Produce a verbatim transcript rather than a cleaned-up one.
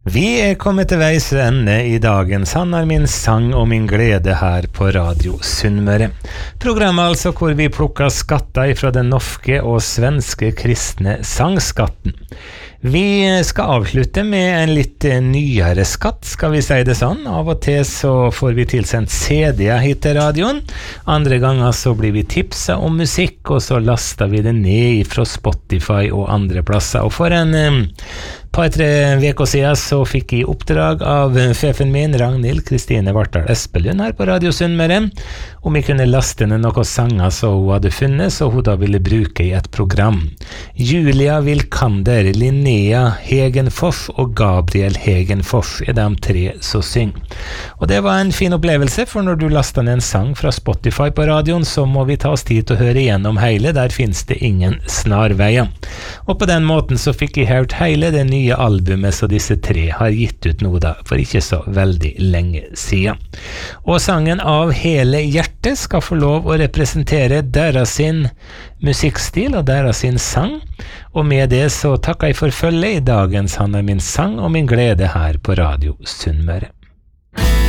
Vi er kommet til veis ende i dagens Han er min sang og min glede her på Radio Sunnmøre. Programmet altså hvor vi plukker skatter fra den norske og svenske kristne sangskatten. Vi skal avslutte med en litt nyere skatt, skal vi si det sånn. Av og til så får vi tilsendt C D-er hit til radioen. Andre ganger så blir vi tipset om musikk, og så laster vi det ned fra Spotify og andre plasser. Og for en um, par-tre veker siden så fikk jeg oppdrag av fefen min, Ragnhild Kristine Vartdal Espelund her på Radio Sunnmøre, om jeg kunne laste ned noen sanger som hun hadde funnet, så hun da ville bruke i et program. Julia Vilkander, Linnea Hegenfoss og Gabriel Hegenfoss er de tre som synger. Og det var en fin opplevelse, for når du laster ned en sang fra Spotify på radioen, så må vi ta oss tid til å høre igjennom hele, der finnes det ingen snarveier. Og på den måten så fikk jeg hørt hele det nye albumet som disse tre har gitt ut nå da, for ikke så veldig lenge siden. Og sangen Av hele hjertet skal få lov å representere deres sin musikkstil og deres sin sang, og med det så takker jeg for følge i dagens Han er min sang og min glede her på Radio Sunnmøre.